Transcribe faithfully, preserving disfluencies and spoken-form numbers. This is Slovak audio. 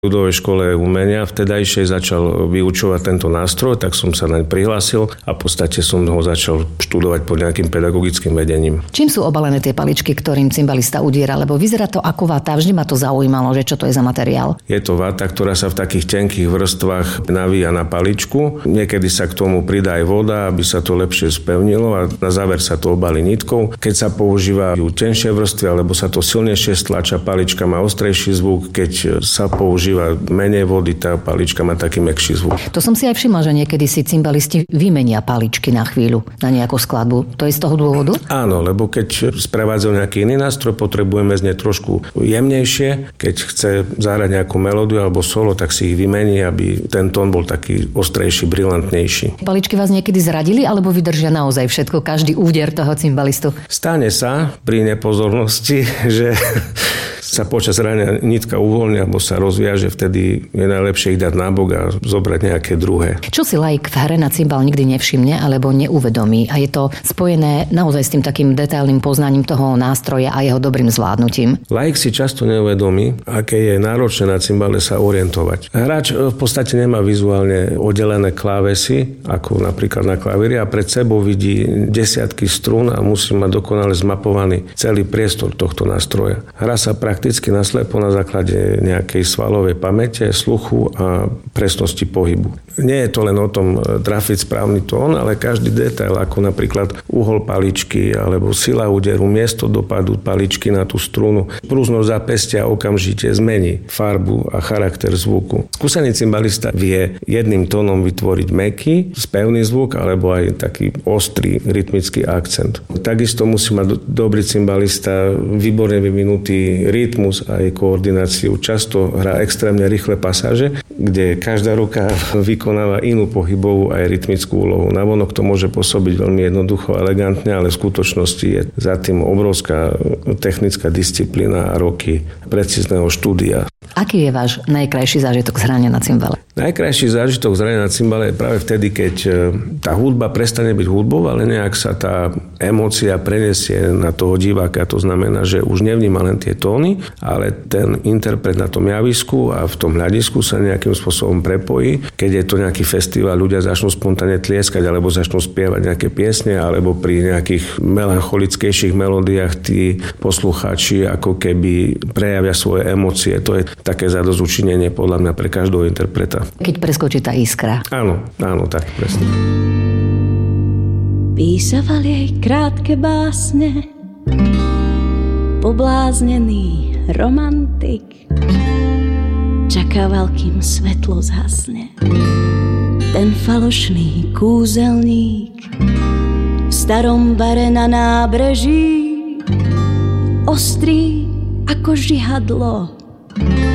v ľudovej škole umenia vtedajšej začal vyučovať tento nástroj, tak som sa naň prihlásil a v podstate som ho začal študovať pod nejakým pedagogickým vedením. Čím sú obalené tie paličky, ktorým cymbalista udiera? Lebo vyzerá to ako vata, vždy ma to zaujímalo, že čo to je za materiál. Je to vata, ktorá sa v takých tenkých vrstvách navíja na paličku. Niekedy sa k tomu pridá aj voda, aby sa to lepšie spevnilo a na záver sa to obalí nitkou. Keď sa používajú tenšie vrstvy alebo sa to silnejšie stlača, palička má ostrejší zvuk. Keď sa používa menej vody, tá palička má taký mäkší zvuk. To som si aj všimla, že niekedy si cymbalisti vymenia paličky na chvíľu na nejakú skladbu. To je z toho dôvodu? Áno, lebo keď sprevádzajú nejaký iný nástroj, potrebujeme znieť trošku jemnejšie. Keď chce zahrať nejakú melódiu alebo solo, tak si ich vymení, aby ten tón bol taký ostrejší, brilantnejší. Paličky vás niekedy zradili, alebo vydržia naozaj všetko, každý úder toho cymbalistu? Stane sa pri nepozornosti, že sa počas hrania nitka uvoľní alebo sa rozviaže, vtedy je najlepšie ich dať nabok a zobrať nejaké druhé. Čo si laik v hre na cymbal nikdy nevšimne alebo neuvedomí a je to spojené naozaj s tým takým detailným poznaním toho nástroja a jeho dobrým zvládnutím? Laik si často neuvedomí, aké je náročné na cymbale sa orientovať. Hráč v podstate nemá vizuálne oddelené klávesy, ako napríklad na klavíri, a pred sebou vidí desiatky strún a musí mať dokonale zmapovaný celý priestor tohto nástroja. Hra sa prakticky naslepo na základe nejakej svalovej pamäte, sluchu a presnosti pohybu. Nie je to len o tom trafiť správny tón, ale každý detail, ako napríklad uhol paličky alebo sila úderu, miesto dopadu paličky na tú strunu, prúznosť zápestia okamžite zmení farbu a charakter zvuku. Skúsený cymbalista vie jedným tónom vytvoriť mäkký, spevný zvuk alebo aj taký ostrý rytmický akcent. Takisto musí mať dobrý cymbalista výborne vyvinutý rytmus a aj koordináciu. Často hrá extrémne rýchle pasáže, kde každá ruka vykonáva inú pohybovú aj rytmickú úlohu. Navonok to môže pôsobiť veľmi jednoducho, elegantne, ale v skutočnosti je za tým obrovská technická disciplína a roky precízneho štúdia. Aký je váš najkrajší zážitok z hrania na cymbale? Najkrajší zážitok z hrania na cymbale je práve vtedy, keď tá hudba prestane byť hudbou, ale nejak sa tá emócia prenesie na toho diváka. To znamená, že už nevníma len tie tóny, ale ten interpret na tom javisku a v tom hľadisku sa nejakým spôsobom prepojí. Keď je to nejaký festival, ľudia začnú spontánne tlieskať alebo začnú spievať nejaké piesne, alebo pri nejakých melancholickejších melódiách tí poslucháči ako keby prejavia svoje emócie. To je také zadozučinenie podľa mňa pre každého interpreta. Keď preskočí tá iskra. Áno, áno, tak presne. Písaval jej krátke básne, pobláznený romantik, čakával, kým svetlo zhasne. Ten falošný kúzelník v starom bare na nábreží, ostrý ako žihadlo,